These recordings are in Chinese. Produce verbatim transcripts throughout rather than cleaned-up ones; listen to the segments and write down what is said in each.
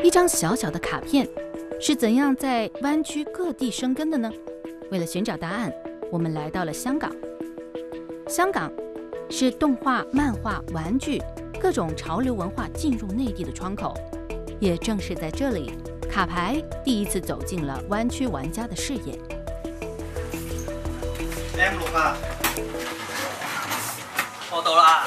一张小小的卡片是怎样在湾区各地生根的呢？为了寻找答案，我们来到了香港。香港是动画、漫画、玩具各种潮流文化进入内地的窗口，也正是在这里，卡牌第一次走进了湾区玩家的视野。 M 六啊，我到啦。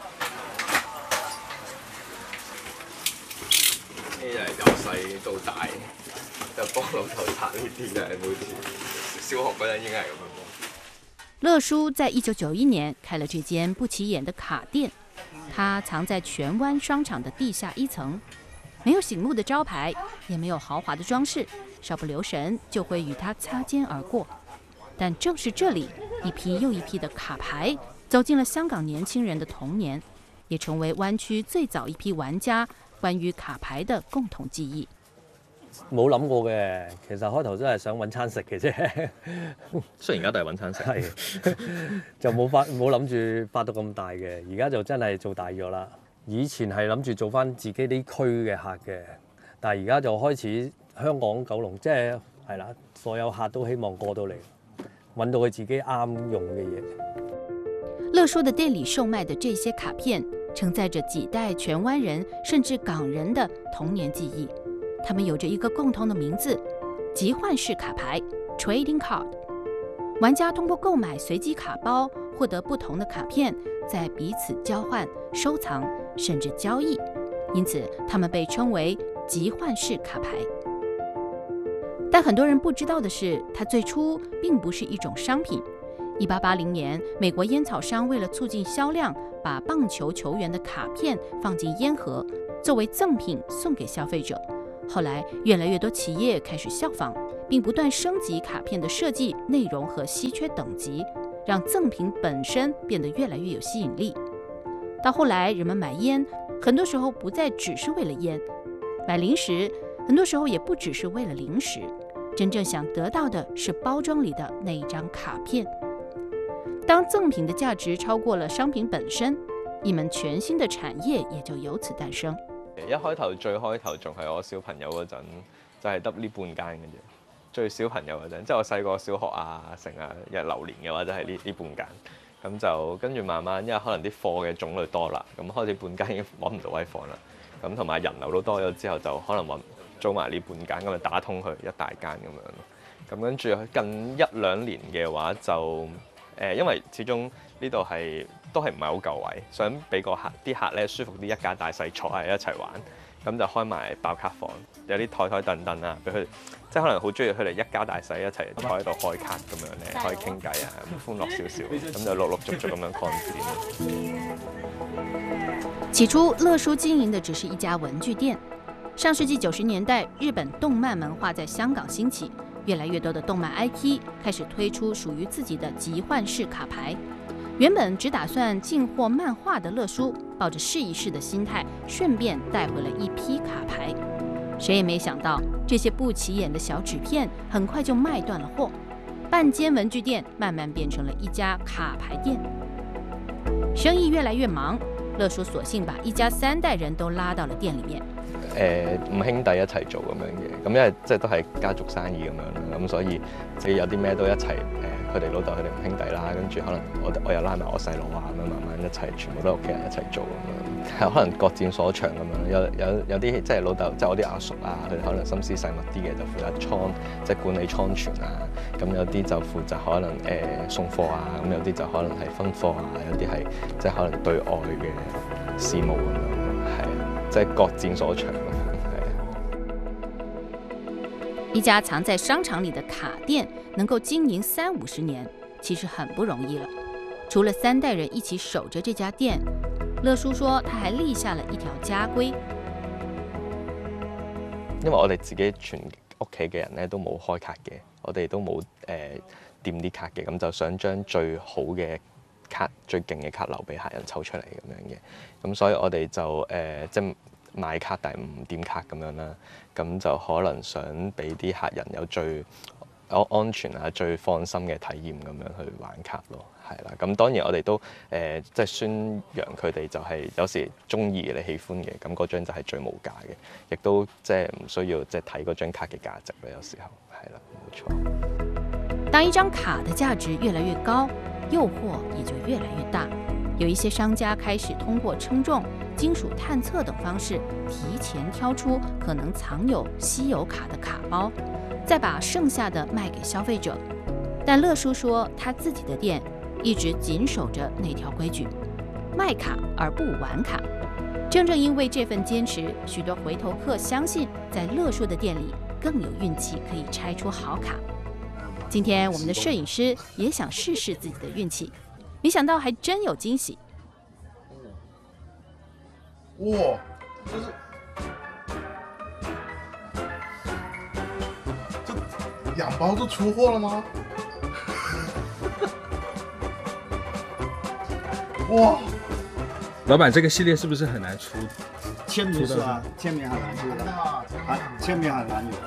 呢就係由細到大就幫老豆拆呢啲嘅，每次小學嗰陣已經係咁樣幫。 樂叔在一九九一年開了這間不起眼的卡店，它藏在荃灣商場的地下一層，沒有醒目的招牌，也沒有豪華的裝飾，稍不留神就會與它擦肩而過。但正是這裡，一批又一批的卡牌走進了香港年輕人的童年，也成為灣區最早一批玩家關於卡牌的共同記憶。 冇諗過嘅，其實開頭真係想揾餐食嘅啫。 雖然而家都係揾餐食， 係就冇發冇諗住發到咁大嘅，而家就真係做大咗啦。以前係諗住做翻自己啲區嘅客嘅，但係而家就開始香港九龍，即係係啦，所有客都希望過到嚟，揾到佢自己啱用嘅嘢。 樂叔的店裡售賣的這些卡片，承載着幾代荃灣人甚至港人的童年記憶。他們有着一個共同的名字——集換式卡牌 （Trading Card）。玩家通過購買隨機卡包，獲得不同的卡片，再彼此交換、收藏，甚至交易。因此，他們被稱為集換式卡牌。但很多人不知道的是，它最初並不是一種商品。一八八零年，美國煙草商為了促進銷量，把棒球球員的卡片放進煙盒，作為贈品送給消費者。後來，越來越多企業開始效仿，並不斷升級卡片的設計、內容和稀缺等級，讓贈品本身變得越來越有吸引力。到後來，人們買煙，很多時候不再只是為了煙；買零食，很多時候也不只是為了零食，真正想得到的是包裝裡的那一張卡片。當贈品的價值超過了商品本身，一門全新的產業也就由此誕生。 一開頭最開頭仲係我小朋友嗰陣，就係得呢半間嘅啫。最小朋友嗰陣，即係我細個小學啊，成日日流年嘅話，就係呢呢半間。咁就跟住慢慢，因為可能啲貨嘅種類多啦，咁開始半間已經揾唔到位放啦。咁同埋人流都多咗之後，就可能揾租埋呢半間，咁就打通佢一大間咁樣咯。咁跟住近一兩年嘅話就。誒，因為始終呢度係都係唔係好夠位，想俾個客啲客咧舒服啲，一家大細坐喺一齊玩，咁就開埋爆卡房，有啲台台凳凳啊，俾佢即係可能好中意佢哋一家大細一齊坐喺度開卡咁樣咧，可以傾偈啊，歡樂少少，咁就陸陸續續咁樣擴展。 起初，樂叔經營的只是一家文具店。上世紀九十年代，日本動漫文化在香港興起。越來越多的動漫 I P 開始推出屬於自己的集換式卡牌。原本只打算進貨漫畫的樂叔，抱着試一試的心態，順便帶回了一批卡牌。誰也沒想到，這些不起眼的小紙片很快就賣斷了貨，半間文具店慢慢變成了一家卡牌店。生意越來越忙，樂叔索性把一家三代人都拉到了店裡面。 誒五兄弟一齊做咁樣嘅，咁因為即係都係家族生意咁樣啦，咁所以即係有啲咩都一齊誒，佢哋老豆佢哋五兄弟啦，跟住可能我我又拉埋我細佬啊，咁樣慢慢一齊，全部都係屋企人一齊做咁樣，可能各佔所長咁樣，有有有啲即係老豆，即係我啲阿叔啊，佢哋可能心思細密啲嘅就負責倉，即係管理倉存啊，咁有啲就負責可能誒、呃、送貨啊，咁有啲就可能係分貨啊，有啲係即係可能對外嘅事務咁樣，係啊，即係各佔所長。 一家藏在商場裡的卡店能夠經營三五十年，其實很不容易了。除了三代人一起守着這家店，樂叔說他還立下了一條家規。 因為我哋自己全屋企嘅人咧都冇開卡嘅，我哋都冇誒掂啲卡嘅，咁就想將最好嘅卡、最勁嘅卡留俾客人抽出嚟咁樣嘅，咁所以我哋就誒、呃、即係賣卡但係唔掂卡咁樣啦，咁就可能想俾啲客人有最安安全啊、最放心嘅體驗咁樣去玩卡咯。 係啦，咁當然我哋都誒、呃、即係宣揚佢哋就係有時中意你喜歡嘅，咁嗰張就係最無價嘅，亦都即係唔需要即係睇嗰張卡嘅價值咧。有時候係啦，冇錯。 當一張卡的價值越來越高，誘惑也就越來越大。有一些商家開始通過稱重、金屬探測等方式，提前挑出可能藏有稀有卡的卡包，再把剩下的賣給消費者。但樂叔說，他自己的店一直謹守着那條規矩，賣卡而不玩卡。正正因為這份堅持，許多回頭客相信，在樂叔的店裡更有運氣可以拆出好卡。今天我們的攝影師也想試試自己的運氣，沒想到還真有驚喜。 哇，這是這兩包就出貨了嗎？哇， 老闆，這個系列是不是很難出？ 簽名是啊，簽名很難出的，還簽名很難有。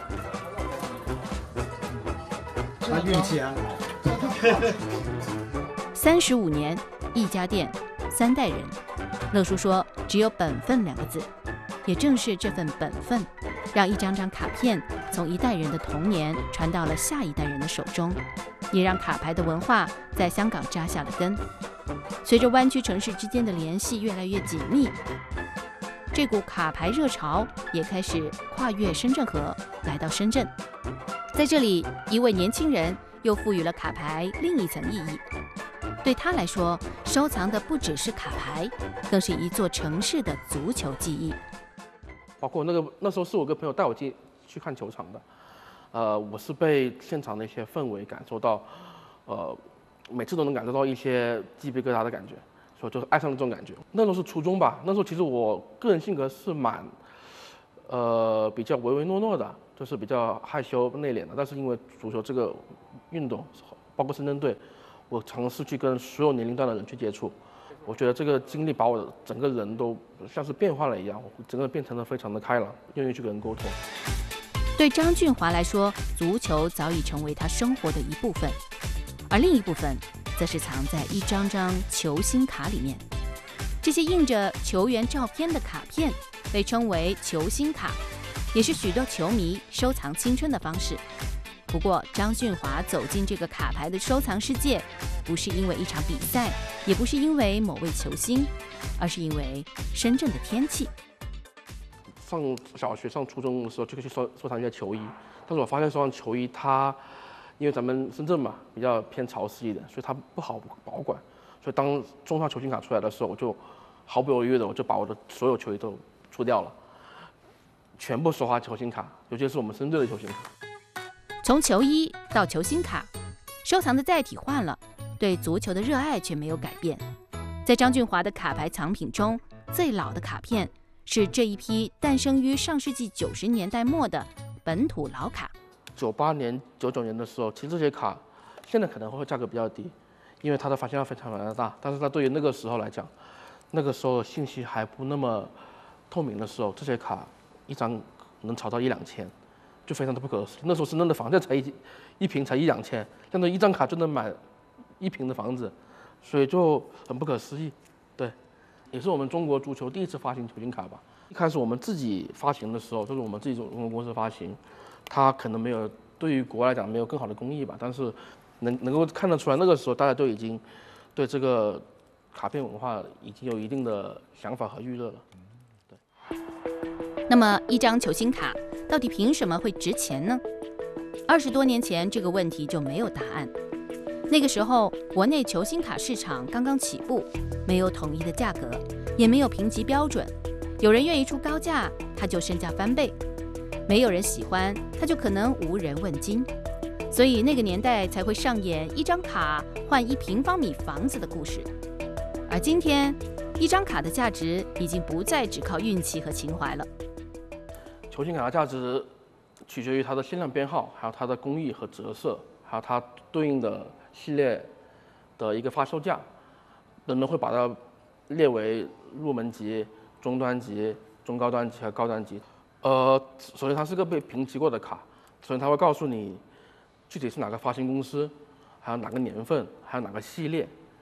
他運氣很好。 三十五年，一家店，三代人。樂叔說，只有本分兩個字，也正是這份本分，讓一張張卡片從一代人的童年傳到了下一代人的手中，也讓卡牌的文化在香港扎下了根。隨着灣區城市之間的聯繫越來越緊密，這股卡牌熱潮也開始跨越深圳河，來到深圳。在這裡，一位年輕人又賦予了卡牌另一層意義。對他來說，收藏的不只是卡牌，更是一座城市的足球記憶。 包括那個那時候是我個朋友帶我進去看球場的，呃，我是被現場的一些氛圍感受到，呃，每次都能感受到一些雞皮疙瘩的感覺，所以就愛上了這種感覺。那時候是初中吧，那時候其實我個人性格是蠻，呃，比較唯唯諾諾的，就是比較害羞內斂的。但是因為足球這個運動，包括深圳隊，我嘗試去跟所有年齡段的人去接觸，我覺得這個經歷把我整個人都像是變化了一樣，我整個變成了非常的開朗，願意去跟人溝通。 對張俊華來說，足球早已成為他生活的一部分，而另一部分則是藏在一張張球星卡裡面。這些印着球員照片的卡片被稱為球星卡，也是許多球迷收藏青春的方式。不過，張俊華走進這個卡牌的收藏世界，不是因為一場比賽，也不是因為某位球星，而是因為深圳的天氣。 上小學、上初中的時候就可以去收收藏一些球衣，但是我發現收藏球衣它，因為咱們深圳嘛比較偏潮濕一點，所以它不好保管。所以當中華球星卡出來的時候，我就毫不猶豫的我就把我的所有球衣都出掉了，全部收華球星卡，尤其是我們深圳的球星卡。 從球衣到球星卡，收藏的載體換了，對足球的熱愛卻沒有改變。在張俊華的卡牌藏品中，最老的卡片是這一批誕生於上世紀九十年代末的本土老卡。 九八年、九九年的時候，其實這些卡現在可能會價格比較低，因為它的發行量非常非常大。但是它對於那個時候來講，那個時候信息還不那麼透明的時候，這些卡一張能炒到一兩千。就非常的不可思議，那時候深圳的房價才一一平才一兩千，相當於一張卡就能買一平的房子，所以就很不可思議。對，也是我們中國足球第一次發行球星卡吧。一開始我們自己發行的時候，就是我們自己中國公司發行，它可能沒有對於國外來講沒有更好的工藝吧，但是能能夠看得出來，那個時候大家都已經對這個卡片文化已經有一定的想法和預熱了。對。 那麼一張球星卡到底憑什麼會值錢呢？二十多年前，這個問題就沒有答案。那個時候，國內球星卡市場剛剛起步，沒有統一的價格，也沒有評級標準。有人願意出高價，他就身價翻倍；沒有人喜歡，他就可能無人問津。所以那個年代才會上演一張卡換一平方米房子的故事。而今天，一張卡的價值已經不再只靠運氣和情懷了。 球星卡的價值取決於它的限量編號，還有它的工藝和折射，還有它對應的系列的一個發售價。人們會把它列為入門級、中端級、中高端級和高端級。呃，首先它是個被評級過的卡，首先它會告訴你具體是哪個發行公司，還有哪個年份，還有哪個系列，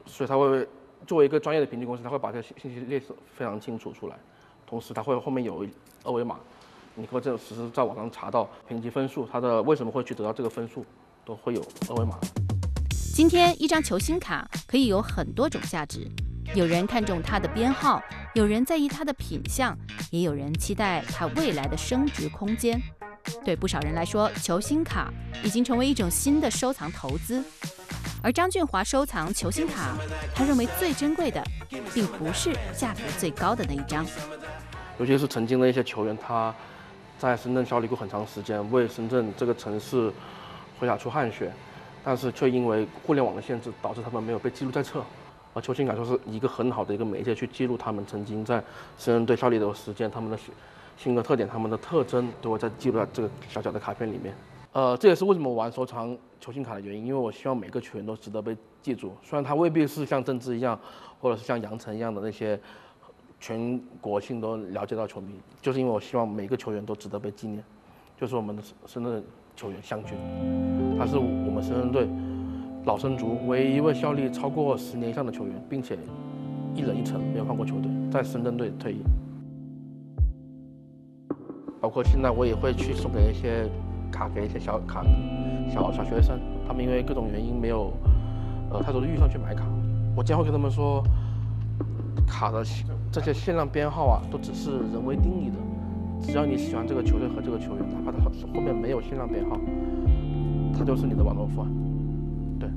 所以他会作为一个专业的评级公司，他会把这个信息列示非常清楚出来，同时他会后面有二维码，你可以这实时在网上查到评级分数，他的为什么会去得到这个分数，都会有二维码。 今天一张球星卡可以有很多种价值，有人看重它的编号，有人在意它的品相，也有人期待它未来的升值空间。对不少人来说，球星卡已经成为一种新的收藏投资。而张俊华收藏球星卡，他认为最珍贵的，并不是价格最高的那一张。 尤其是曾经的一些球员，他在深圳效力过很长时间，为深圳这个城市挥洒出汗血，但是却因为互联网的限制，导致他们没有被记录在册。而球星卡就是一个很好的一个媒介，去记录他们曾经在深圳队效力的时间，他们的性格特点、他们的特征，都会在记录在这个小小的卡片里面。呃，这也是为什么我玩收藏球星卡的原因，因为我希望每个球员都值得被记住。虽然他未必是像郑智一样，或者是像杨晨一样的那些全国性都了解到球迷，就是因为我希望每个球员都值得被纪念。就是我们的深圳球员湘军，他是我们深圳队老生族唯一一位效力超过十年以上的球员，并且一人一城没有换过球队，在深圳队退役。包括现在我也会去送给一些卡给一些小卡小小学生，他们因为各种原因没有呃太多的预算去买卡，我将会跟他们说，卡的这些限量编号啊，都只是人为定义的。只要你喜欢这个球队和这个球员，哪怕他后面没有限量编号，他就是你的网络付啊。对。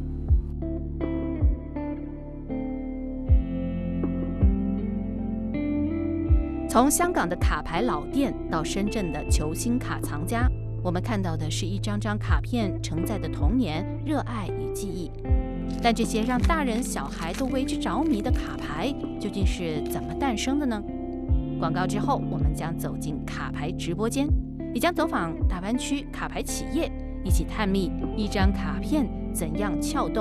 从香港的卡牌老店到深圳的球星卡藏家，我们看到的是一张张卡片承载的童年、热爱与记忆。但这些让大人小孩都为之着迷的卡牌，究竟是怎么诞生的呢？广告之后，我们将走进卡牌直播间，也将走访大湾区卡牌企业，一起探秘一张卡片怎样撬动